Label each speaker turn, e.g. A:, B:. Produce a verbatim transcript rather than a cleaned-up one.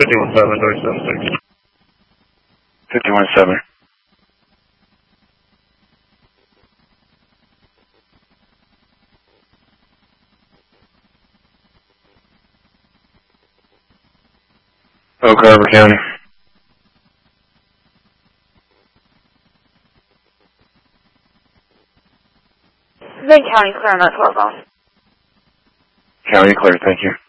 A: fifty-one seven, Dory seven six.
B: fifty-one seven. Oak Harbor County.
C: Then County clear on that telephone.
B: County clear, thank you.